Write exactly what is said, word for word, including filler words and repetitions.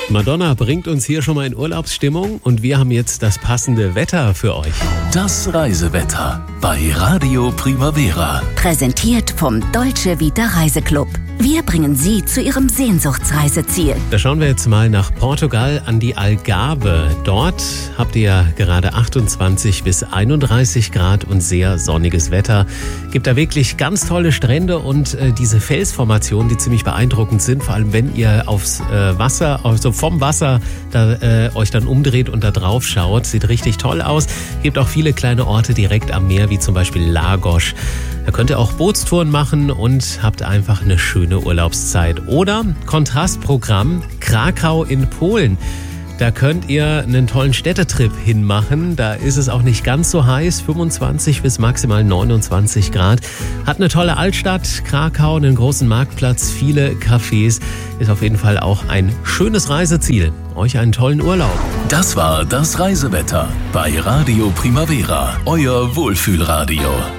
Madonna bringt uns hier schon mal in Urlaubsstimmung und wir haben jetzt das passende Wetter für euch. Das Reisewetter bei Radio Primavera. Präsentiert vom Dolce Vita Reiseclub. Wir bringen Sie zu Ihrem Sehnsuchtsreiseziel. Da schauen wir jetzt mal nach Portugal an die Algarve. Dort habt ihr gerade achtundzwanzig bis einunddreißig Grad und sehr sonniges Wetter. Gibt da wirklich ganz tolle Strände und äh, diese Felsformationen, die ziemlich beeindruckend sind, vor allem wenn ihr aufs äh, Wasser, also vom Wasser da, äh, euch dann umdreht und da drauf schaut. Sieht richtig toll aus. Gibt auch viele kleine Orte direkt am Meer, wie zum Beispiel Lagos. Da könnt ihr auch Bootstouren machen und habt einfach eine schöne Urlaubszeit. Oder Kontrastprogramm Krakau in Polen. Da könnt ihr einen tollen Städtetrip hinmachen. Da ist es auch nicht ganz so heiß, fünfundzwanzig bis maximal neunundzwanzig Grad. Hat eine tolle Altstadt, Krakau, einen großen Marktplatz, viele Cafés. Ist auf jeden Fall auch ein schönes Reiseziel. Euch einen tollen Urlaub. Das war das Reisewetter bei Radio Primavera, euer Wohlfühlradio.